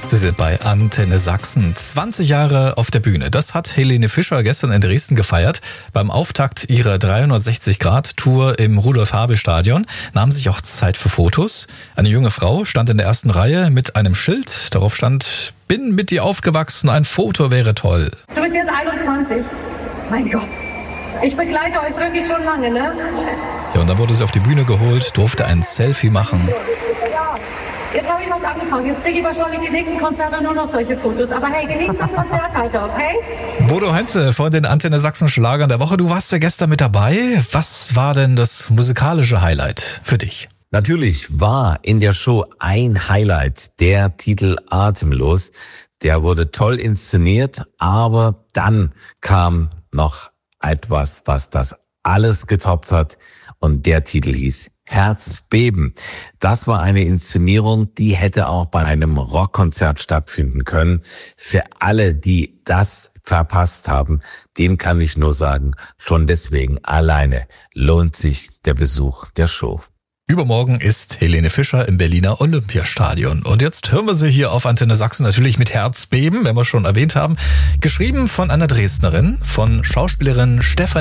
Sie sind bei Antenne Sachsen. 20 Jahre auf der Bühne. Das hat Helene Fischer gestern in Dresden gefeiert. Beim Auftakt ihrer 360-Grad-Tour im Rudolf-Habe-Stadion nahm sich auch Zeit für Fotos. Eine junge Frau stand in der ersten Reihe mit einem Schild. Darauf stand: Bin mit dir aufgewachsen, ein Foto wäre toll. Du bist jetzt 21. Mein Gott. Ich begleite euch wirklich schon lange, ne? Ja, und dann wurde sie auf die Bühne geholt, durfte ein Selfie machen. Ja, jetzt habe ich was angefangen. Jetzt kriege ich wahrscheinlich die nächsten Konzerte nur noch solche Fotos. Aber hey, genießt das Konzert weiter, okay? Bodo Heinze von den Antenne Sachsen Schlagern der Woche. Du warst ja gestern mit dabei. Was war denn das musikalische Highlight für dich? Natürlich war in der Show ein Highlight der Titel Atemlos. Der wurde toll inszeniert, aber dann kam noch etwas, was das alles getoppt hat, und der Titel hieß Herzbeben. Das war eine Inszenierung, die hätte auch bei einem Rockkonzert stattfinden können. Für alle, die das verpasst haben, denen kann ich nur sagen, schon deswegen alleine lohnt sich der Besuch der Show. Übermorgen ist Helene Fischer im Berliner Olympiastadion. Und jetzt hören wir sie hier auf Antenne Sachsen natürlich mit Herzbeben, wenn wir schon erwähnt haben. Geschrieben von einer Dresdnerin, von Schauspielerin Stefanie